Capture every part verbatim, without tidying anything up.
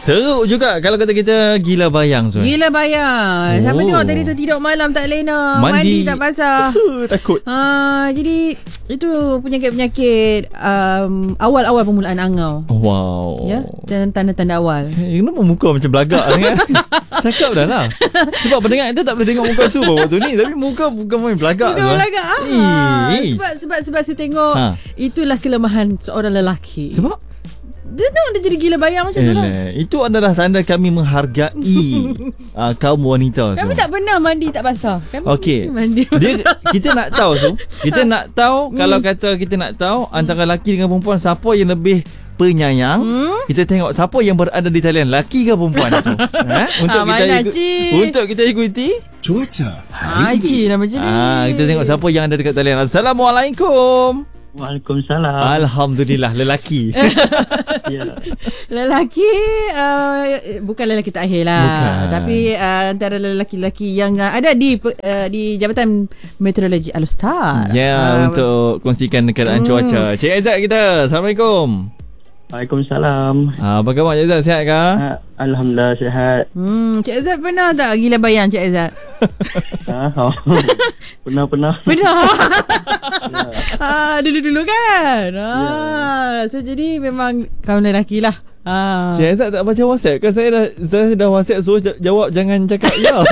Teruk juga kalau kata kita gila bayang. So. Gila bayang. Siapa Oh. tengok tadi tu tidur malam tak lena, Mandi, mandi tak basah. Takut. Ha, jadi itu penyakit-penyakit um, awal-awal permulaan angau. Wow. Ya, dan tanda-tanda awal. Eh, kenapa muka macam belagak kan? Cakap dah lah. Sebab pendengar kita tak boleh tengok muka Su waktu ni, tapi muka bukan main belagak. Itu belagak. Ah. Eh. Sebab sebab sebab saya tengok Ha. itulah kelemahan seorang lelaki. Sebab dia tengok dia jadi gila bayang macam tu lah. Eleh, itu adalah tanda kami menghargai uh, kaum wanita. Kami So. tak pernah mandi tak basah. Kami Okey. mesti mandi Dia, basah. kita nak tahu tu. Kita nak tahu Hmm. kalau kata kita nak tahu antara lelaki dengan perempuan siapa yang lebih penyayang. Hmm? Kita tengok siapa yang berada di talian, lelaki ke perempuan tu. Ha? Untuk Ah, kita mana, ikut, Cik? untuk kita ikuti Cuaca Haji lah macam ni. ah, kita tengok siapa yang ada dekat talian. Assalamualaikum. Waalaikumsalam. Alhamdulillah lelaki. Ya. Lelaki uh, bukan lelaki takhir lah. Bukan. Tapi uh, antara lelaki-lelaki yang uh, ada di uh, di Jabatan Meteorologi Al-Ustaz. Ya, Ah, untuk kongsikan keadaan Hmm. cuaca. Cik Aizat kita. Assalamualaikum. Waalaikumsalam. Ah, apa khabar Cik Aizat? Sihat ke? Ha, Alhamdulillah sihat. Hmm, Cik Aizat pernah tak gila bayang Cik Aizat? Ha, oh. Pernah-pernah. Pernah. ah, dulu-dulu kan. Ah, so jadi memang kaum lelaki lah. Ah. Cik Aizat tak baca WhatsApp ke? Saya dah saya dah WhatsApp suruh jawab, jangan cakap ya.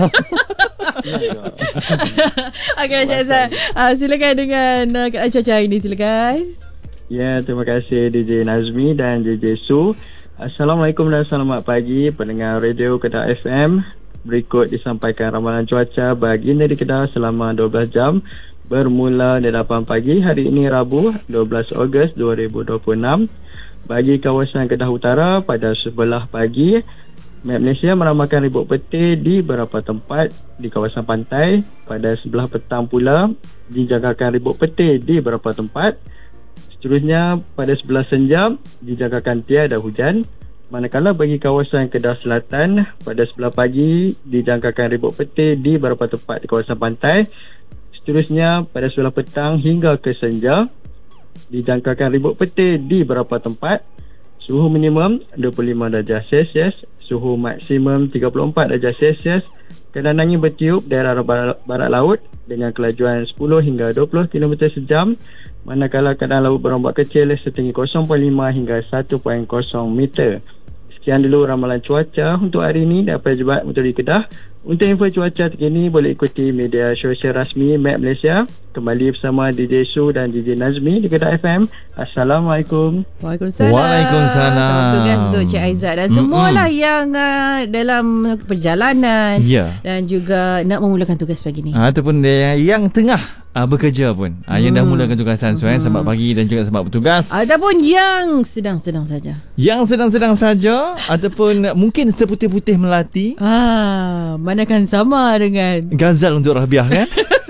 Okey Cik Aizat. Ah, silakan dengan uh, keadaan cuaca hari ini, silakan. Ya, terima kasih D J Nazmi dan D J Su. Assalamualaikum dan selamat pagi pendengar radio Kedah F M. Berikut disampaikan ramalan cuaca bagi negeri Kedah selama dua belas jam bermula dari lapan pagi hari ini Rabu dua belas Ogos dua ribu dua puluh enam. Bagi kawasan Kedah Utara pada sebelah pagi, Map Malaysia meramalkan ribut petir di beberapa tempat di kawasan pantai. Pada sebelah petang pula dijangkakan ribut petir di beberapa tempat. Seterusnya pada sebelah senja dijangkakan tiada hujan. Manakala bagi kawasan Kedah Selatan pada sebelah pagi dijangkakan ribut petir di beberapa tempat di kawasan pantai. Seterusnya pada sebelah petang hingga ke senja dijangkakan ribut petir di beberapa tempat. Suhu minimum dua puluh lima darjah Celsius, suhu maksimum tiga puluh empat darjah Celsius. Keadaan angin bertiup daerah barat, barat laut dengan kelajuan sepuluh hingga dua puluh kilometer sejam. Manakala keadaan laut berombak kecil setinggi kosong perpuluhan lima hingga satu perpuluhan kosong meter. Sekian dulu ramalan cuaca untuk hari ini daripada Jabatan Meteorologi Kedah. Untuk info cuaca terkini boleh ikuti media sosial rasmi Map Malaysia. Kembali bersama D J Su dan D J Nazmi di Kedah F M. Assalamualaikum. Waalaikumsalam. Waalaikumsalam. Selamat tugas untuk Cik Aizat dan semualah yang uh, dalam perjalanan Ya. dan juga nak memulakan tugas pagi ni. Ah, ataupun dia yang tengah ah, bekerja pun. Ah, yang dah mulakan tugasan. So, eh, selamat pagi dan juga selamat bertugas. Ataupun yang sedang-sedang saja. Yang sedang-sedang saja ataupun mungkin seputih-putih melati. Ah, manakan sama dengan Gazal untuk Rabiah kan?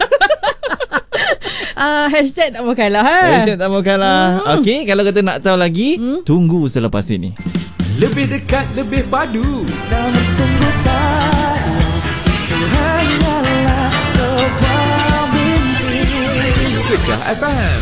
ah, hashtag tak mau kalah ha. Hashtag tak mau kalah. Okey, kalau kata nak tahu lagi, tunggu selepas ini. lebih dekat, lebih padu. Dan sungguh sayang hanyalah sebuah mimpi. Kedah F M.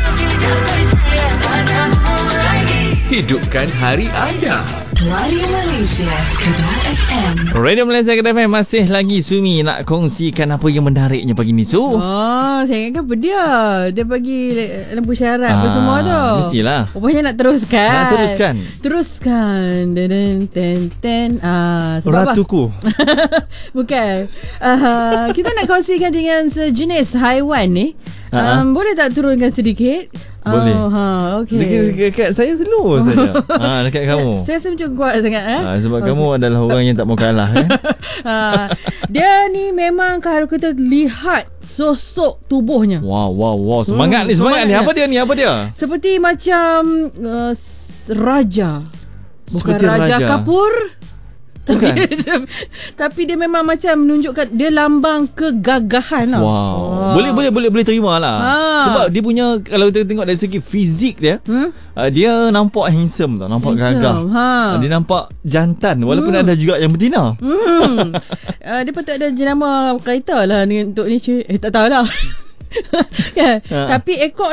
Hidupkan hari anda. Radio Malaysia, Kedah F M. Radio Malaysia Kedah F M masih lagi Sumi nak kongsikan apa yang menariknya pagi ni, Su. Oh, saya ingatkan apa dia? Dia bagi lampu syarat apa Ah, semua tu. mestilah. Rupanya nak teruskan. Nak teruskan. Teruskan. Den ten ten. Ah, sebab Ratuku. apa? Bukan. Uh, kita nak kongsikan dengan sejenis haiwan ni. Ha-ha. Um, boleh tak turunkan sedikit? Boleh. Oh, ha, okey. Dekat, dekat saya slow saja. Ha, dekat kamu. Saya rasa macam kuat sangat eh. Ha, sebab kamu adalah orang yang tak mau kalah eh. ha, dia ni memang kalau kita lihat sosok tubuhnya Wow, wow, wow. Semangat Hmm, ni, semangat ni. semangatnya. Apa dia ni? Apa dia? seperti macam uh, s- raja. Bukan Seperti Raja raja. Kapur. Tapi, Bukan. tapi dia memang macam menunjukkan dia lambang kegagahan tau. Wow. Ah. Boleh boleh boleh boleh terima lah. Ha. Sebab dia punya kalau kita tengok dari segi fizik dia, Hmm? uh, dia nampak handsome tau, nampak Handsome, gagah. ha. Uh, dia nampak jantan walaupun Hmm. ada juga yang betina. Hmm. uh, dia patut ada jenama kaitan lah dengan untuk ni cuy. Eh tak tahulah. kan? Ha. Tapi ekor dia tu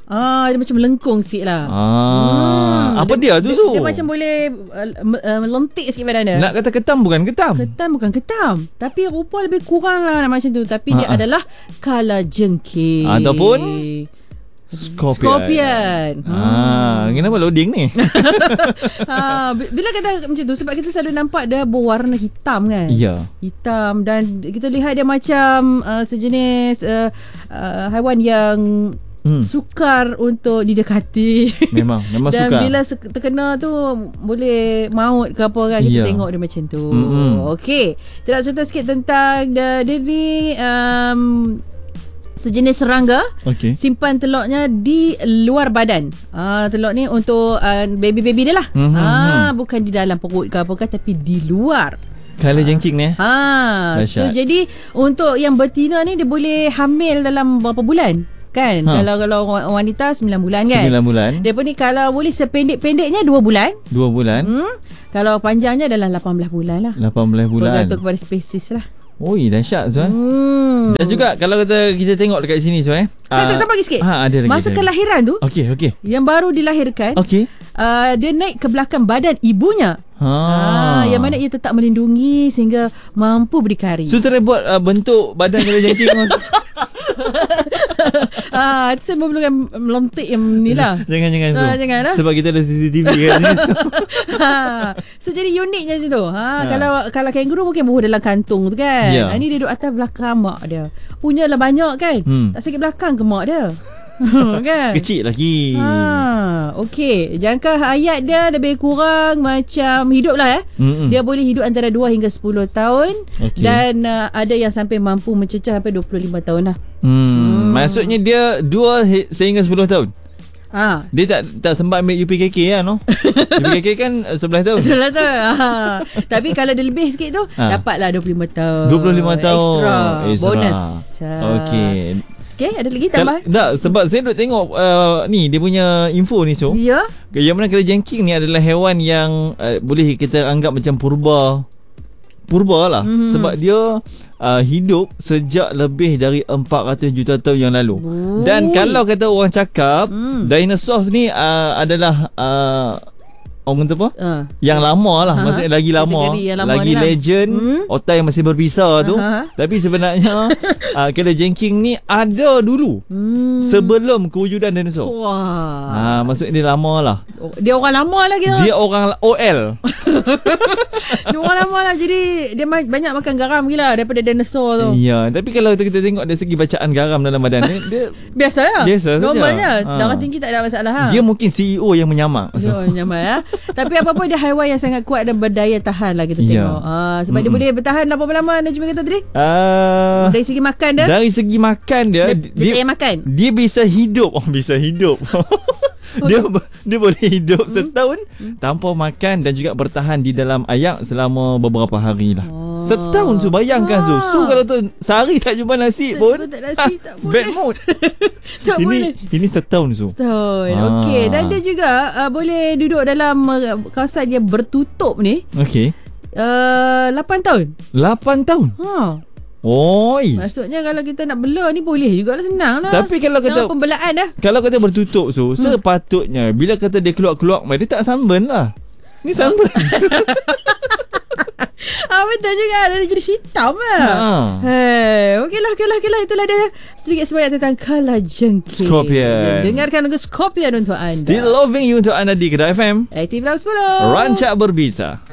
Ah, dia macam melengkung sikit lah. Ah, Hmm, apa dia, dia, tu dia, Su? dia macam boleh uh, uh, melentik sikit badan dia. Nak kata ketam bukan ketam. Ketam bukan ketam, tapi rupa lebih kurang lah macam tu. Tapi dia Ha-ha. adalah kalajengking Ataupun Scorpion. Scorpion. Ah, kenapa loading ni? ha, bila kata macam tu, sebab kita selalu nampak dia berwarna hitam kan. Ya. Hitam, dan kita lihat dia macam uh, sejenis uh, uh, haiwan yang Hmm. sukar untuk didekati. Memang, memang Dan sukar. bila se- terkena tu boleh maut ke apa kan. Kita Ya. tengok dia macam tu. Mm-mm. Okey, kita nak cerita sikit tentang dia, dia ni um, sejenis serangga. Okey. Simpan telurnya di luar badan. Ah, telur ni untuk uh, baby-baby dia lah. Mhm. Ah, bukan di dalam perut ke apa ke, tapi di luar. Kalajengking ni eh? Ha, so Dahsyat. jadi untuk yang betina ni dia boleh hamil dalam berapa bulan? Kan? Ha. Kalau kalau wanita sembilan bulan kan? sembilan bulan. Dia pun ni kalau boleh sependek-pendeknya dua bulan. dua bulan. Hmm. Kalau panjangnya adalah lapan belas bulan lah. lapan belas bulan. Bergantung kepada spesies lah. Oi, dahsyat Zuan. Hmm. Dan juga kalau kata kita tengok dekat sini Zuan eh. Saya, saya bagi sikit. Ha, ada lagi. Masa ada lagi. kelahiran tu, Okey, okey. yang baru dilahirkan, Okey. uh, dia naik ke belakang badan ibunya. Ha. Ah, yang mana ia tetap melindungi sehingga mampu berdikari. So try buat uh, bentuk badan kalajengking. ah, itu saya memerlukan melentik yang ni lah. Jangan jangan Zu. Ah, jangan lah. Sebab kita ada C C T V kat sini. ha. So jadi uniknya macam tu. Ha, Ha. kalau kalau kanguru mungkin bawa dalam kantung tu kan. Ya. Ha, ni dia duduk atas belakang mak dia. Punyalah banyak kan. Hmm. Tak sakit belakang ke mak dia? kan? Kecil lagi. Ha, okey. Jangka hayat dia lebih kurang macam hidup lah eh. Mm-mm. Dia boleh hidup antara dua hingga sepuluh tahun. Okey. Dan uh, ada yang sampai mampu mencecah sampai dua puluh lima tahun lah. Hmm. Hmm. Maksudnya dia dua he- sehingga sepuluh tahun. Ha. Dia tak tak sempat ambil U P K K lah no. U P K K kan uh, sebelas tahun. Betul tu. Ha. Tapi kalau dia lebih sikit tu, Ha. dapatlah dua puluh lima tahun. dua puluh lima tahun. Extra. Extra. Bonus. Ha. Okey. Okey, ada lagi tambah? Kal- tak, sebab saya duk tengok uh, ni dia punya info ni so. Ya. Yang mana kalajengking ni adalah haiwan yang uh, boleh kita anggap macam purba. Purba lah. Mhm. Sebab dia uh, hidup sejak lebih dari empat ratus juta tahun yang lalu. Ui. Dan kalau kata orang cakap Hmm. dinosaur ni uh, adalah uh, orang kata apa? Uh. Yang lama lah. Ha. Maksudnya lagi lama. Kategori yang lama lagi ni lah. legend. Hmm. Otak yang masih berbisa tu. Aha. Tapi sebenarnya uh, kalajengking ni ada dulu. Hmm. Sebelum kewujudan dinosaur. Wah. Ha, maksudnya dia lama lah. Dia orang lama lagi tu. Dia orang O L. Dia orang lama lah. Jadi dia ma- banyak makan garam gila daripada dinosaur tu. Ya, tapi kalau kita tengok dari segi bacaan garam dalam badan dia, dia Biasa lah. Biasa saja. Normalnya. Ha. Darah tinggi tak ada masalah. Ha? dia mungkin C E O yang menyamak. So, nyaman ya. Tapi apa-apa dia haiwan yang sangat kuat dan berdaya tahan lah kita Ya. tengok. Ah, sebab Mm-mm. dia boleh bertahan berapa lama Najmi kata tadi? Uh, Dari segi makan dia. dari segi makan dia, Dia, dia, dia tak payah makan. dia bisa hidup. Oh, bisa hidup. dia dia boleh hidup Hmm. setahun tanpa makan dan juga bertahan di dalam ayak selama beberapa hari lah. Oh. Setahun tu bayangkan tu. Ah. Su kalau tu sehari tak jumpa nasi Tak pun. jumpa tak nasi, tak boleh. Bad mood. Tak ini boleh. ini setahun Su. Betul. Ah. Okey, dan dia juga uh, boleh duduk dalam uh, kawasan yang bertutup ni Okey. uh, lapan tahun. lapan tahun. Ha. Oi. Maksudnya kalau kita nak bela ni boleh jugalah, senang lah. Tapi kalau kata Jangan pembelaan dah. kalau kata bertutup tu, hmm. sepatutnya bila kata dia keluar-keluar, dia tak sunburn lah. Ni sunburn. Ah, betul juga. Dia jadi hitam lah. Ha. Hey, okeylah, okeylah, okeylah. Itulah dia sedikit sebanyak tentang kalajengking. Scorpion. Dengarkan lagu Scorpion untuk anda. Still loving you untuk anda di Kedah F M. Aktif dalam sepuluh. Rancak berbisa.